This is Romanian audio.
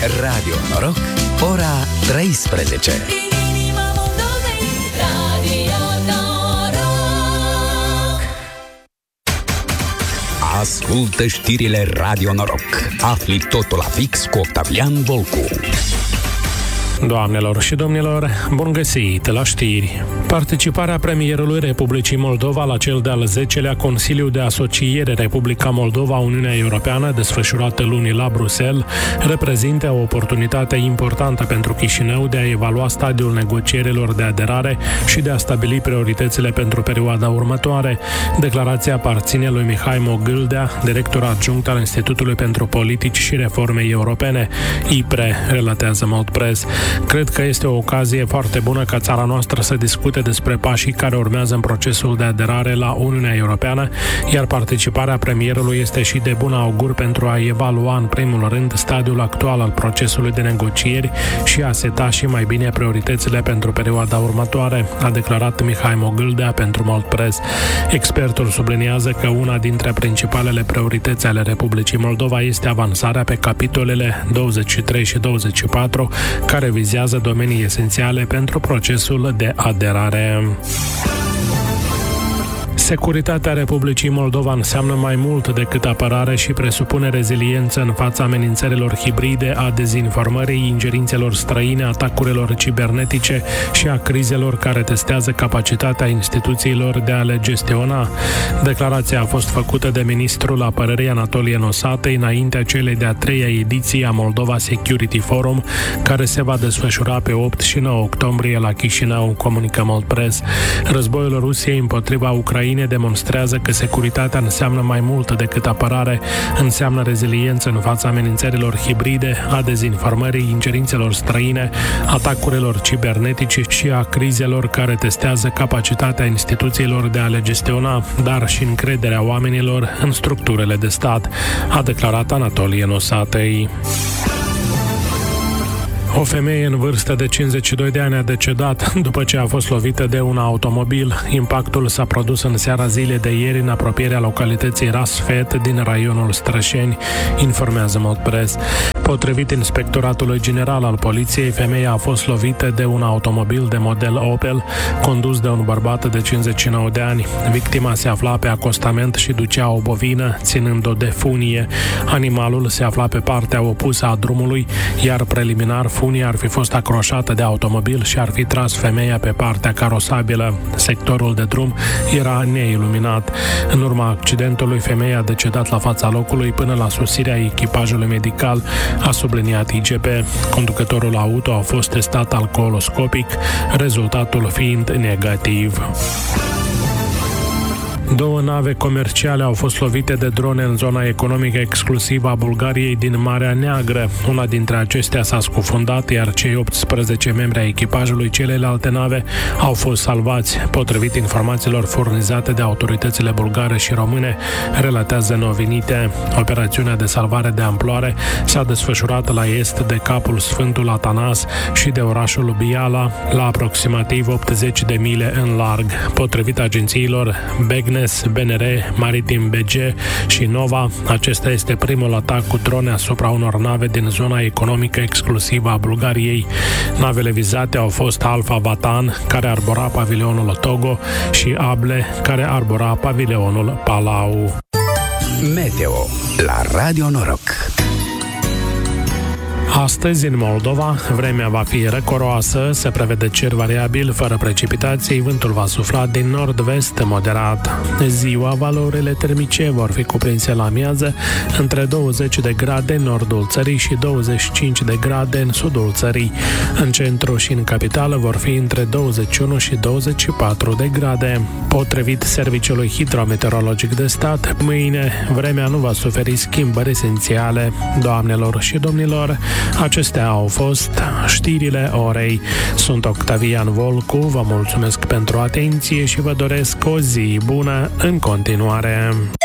Radio Noroc, ora 13. Ascultă știrile Radio Noroc. Afli totul la fix cu Octavian Volcu. Doamnelor și domnilor, bun găsit la știri. Participarea premierului Republicii Moldova la cel de-al 10-lea Consiliu de Asociere Republica Moldova-Uniunea Europeană, desfășurată luni la Bruxelles, reprezintă o oportunitate importantă pentru Chișinău de a evalua stadiul negocierilor de aderare și de a stabili prioritățile pentru perioada următoare. Declarația aparține lui Mihai Mogâldea, director adjunct al Institutului pentru Politici și Reforme Europene, IPRE, relatează Moldpress. Cred că este o ocazie foarte bună ca țara noastră să discute despre pașii care urmează în procesul de aderare la Uniunea Europeană, iar participarea premierului este și de bun augur pentru a evalua în primul rând stadiul actual al procesului de negocieri și a seta și mai bine prioritățile pentru perioada următoare, a declarat Mihai Mogâldea pentru Moldpress. Expertul subliniază că una dintre principalele priorități ale Republicii Moldova este avansarea pe capitolele 23 și 24, care vizează domenii esențiale pentru procesul de aderare. Securitatea Republicii Moldova înseamnă mai mult decât apărare și presupune reziliență în fața amenințărilor hibride, a dezinformării, ingerințelor străine, atacurilor cibernetice și a crizelor care testează capacitatea instituțiilor de a le gestiona. Declarația a fost făcută de ministrul apărării Anatolie Nosatei înaintea celei de-a 3-a ediții a Moldova Security Forum, care se va desfășura pe 8 și 9 octombrie la Chișinău, comunică Moldpress. Războiul Rusiei împotriva Ucrainei demonstrează că securitatea înseamnă mai mult decât apărare, înseamnă reziliență în fața amenințărilor hibride, a dezinformării, ingerințelor străine, atacurilor cibernetice și a crizelor care testează capacitatea instituțiilor de a le gestiona, dar și încrederea oamenilor în structurile de stat, a declarat Anatolie Nosatei. O femeie în vârstă de 52 de ani a decedat după ce a fost lovită de un automobil. Impactul s-a produs în seara zilei de ieri în apropierea localității Rasfet din raionul Strășeni, informează Moldpress. Potrivit Inspectoratului General al Poliției, femeia a fost lovită de un automobil de model Opel, condus de un bărbat de 59 de ani. Victima se afla pe acostament și ducea o bovină, ținând-o de funie. Animalul se afla pe partea opusă a drumului, iar preliminar funia ar fi fost acroșată de automobil și ar fi tras femeia pe partea carosabilă. Sectorul de drum era neiluminat. În urma accidentului, femeia a decedat la fața locului până la sosirea echipajului medical, a subliniat IGP. Conducătorul auto a fost testat alcooloscopic, rezultatul fiind negativ. 2 nave comerciale au fost lovite de drone în zona economică exclusivă a Bulgariei din Marea Neagră. Una dintre acestea s-a scufundat, iar cei 18 membri ai echipajului celelalte nave au fost salvați, potrivit informațiilor furnizate de autoritățile bulgare și române, relatează Novinite. Operațiunea de salvare de amploare s-a desfășurat la est de capul Sfântul Atanas și de orașul Biala, la aproximativ 80 de mile în larg. Potrivit agențiilor Begnes, BNR, Maritim BG și Nova, acesta este primul atac cu drone asupra unor nave din zona economică exclusivă a Bulgariei. Navele vizate au fost Alfa Vatan, care arbora pavilionul Togo, și Able, care arbora pavilionul Palau. Meteo la Radio Noroc. Astăzi, în Moldova, vremea va fi răcoroasă, se prevede cer variabil, fără precipitații, vântul va sufla din nord-vest moderat. Ziua, valorile termice vor fi cuprinse la amiază între 20 de grade în nordul țării și 25 de grade în sudul țării. În centru și în capitală vor fi între 21 și 24 de grade. Potrivit Serviciului Hidrometeorologic de Stat, mâine vremea nu va suferi schimbări esențiale. Doamnelor și domnilor, acestea au fost știrile orei. Sunt Octavian Volcu, vă mulțumesc pentru atenție și vă doresc o zi bună în continuare.